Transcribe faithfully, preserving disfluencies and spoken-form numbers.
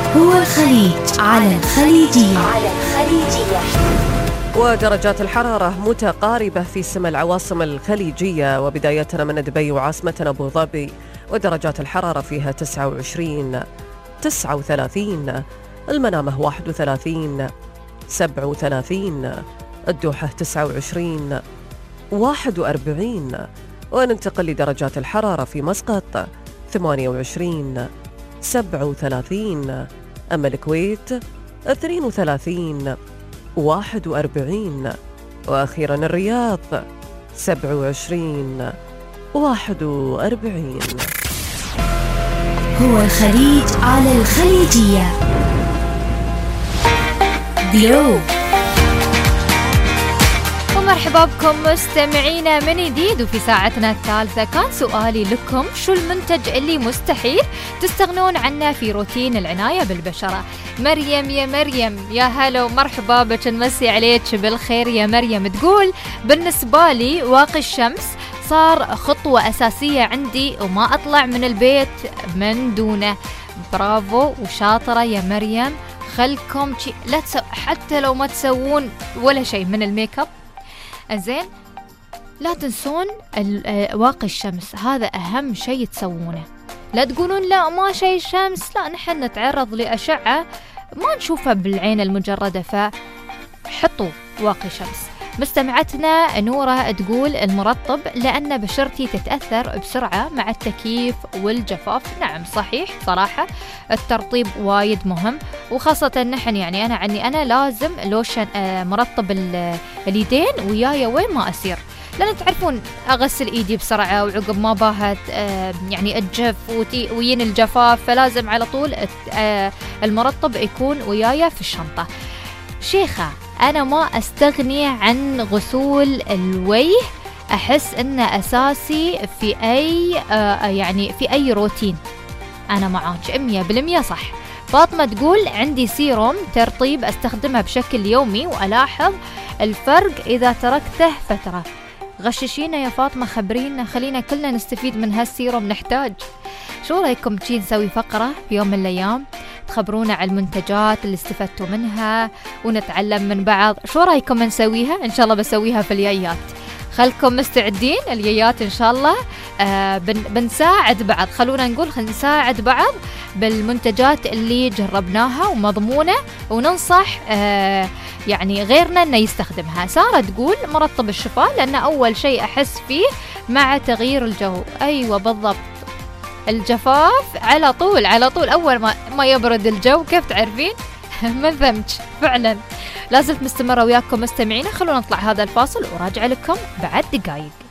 هو الخليج على الخليجية. على الخليجية. ودرجات الحرارة متقاربة في سما العواصم الخليجية، وبدايتنا من دبي وعاصمتنا أبو ظبي، ودرجات الحرارة فيها تسعة وعشرين، تسعة وثلاثين، المنامة واحد وثلاثين، سبعة وثلاثين، الدوحة تسعة وعشرين، واحد وأربعين. وننتقل لدرجات الحرارة في مسقط ثمانية وعشرين، سبعة وثلاثين، أما الكويت اثنين وثلاثين، واحد وأربعين، وأخيرا الرياض سبعة وعشرين، واحد وأربعين. هو الخليج على الخليجية. جلو. ومرحبا بكم مستمعينا من جديد، وفي ساعتنا الثالثة كان سؤالي لكم: شو المنتج اللي مستحيل تستغنون عنه في روتين العناية بالبشرة؟ مريم يا مريم، يا هلا ومرحبا بك، نمسي عليك بالخير يا مريم. تقول: بالنسبة لي واقي الشمس صار خطوة أساسية عندي وما أطلع من البيت من دونه. برافو وشاطرة يا مريم. خلكم لا تسو... حتى لو ما تسوون ولا شيء من الميك اب، زين، لا تنسون واقي الشمس، هذا أهم شيء تسوونه. لا تقولون لا ما شيء شمس، لا، نحن نتعرض لأشعة ما نشوفها بالعين المجردة، فحطوا واقي شمس. مستمعتنا نورة تقول: المرطب، لأن بشرتي تتأثر بسرعة مع التكييف والجفاف. نعم صحيح، صراحة الترطيب وايد مهم، وخاصة نحن يعني أنا عني أنا لازم لوشن آه مرطب اليدين وياي وين ما أسير، لأن تعرفون أغسل إيدي بسرعة وعقب ما باهت آه يعني أتجف وين الجفاف، فلازم على طول آه المرطب يكون وياي في الشنطة. شيخة، أنا ما أستغني عن غسول الوجه، أحس إنه أساسي في أي آه يعني في أي روتين. أنا معاك مية بالمية صح. فاطمة تقول: عندي سيروم ترطيب أستخدمها بشكل يومي وألاحظ الفرق إذا تركته فترة. غششينا يا فاطمة، خبرينا، خلينا كلنا نستفيد من هالسيروم، نحتاج. شو رأيكم تجي نسوي فقرة في يوم من الأيام تخبرونا على المنتجات اللي استفدتوا منها ونتعلم من بعض؟ شو رأيكم نسويها؟ إن شاء الله بسويها في اليايات. خلكم مستعدين اليايات إن شاء الله. آه بن بنساعد بعض، خلونا نقول نساعد بعض بالمنتجات اللي جربناها ومضمونة، وننصح آه يعني غيرنا أنه يستخدمها. سارة تقول: مرطب الشفاه، لأن أول شيء أحس فيه مع تغيير الجو. أيوة بالضبط، الجفاف على طول على طول أول ما, ما يبرد الجو، كيف تعرفين؟ ما ذمج فعلا. لازلت مستمرة وياكم مستمعين، خلونا نطلع هذا الفاصل وراجع لكم بعد دقايق.